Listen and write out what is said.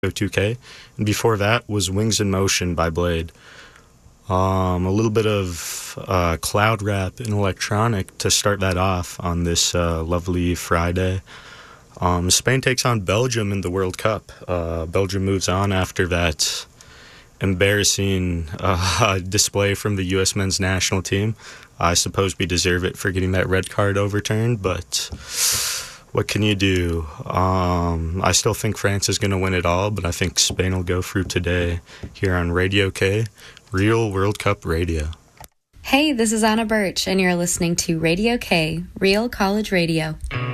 2K. And before that was Wings in Motion by Blade. A little bit of cloud rap and electronic to start that off on this lovely Friday. Spain takes on Belgium in the World Cup. Belgium moves on after that embarrassing display from the U.S. men's national team. I suppose we deserve it for getting that red card overturned, but what can you do? I still think France is going to win it all, but I think Spain will go through today here on Radio K, Real World Cup Radio. Hey, this is Anna Birch, and you're listening to Radio K, Real College Radio.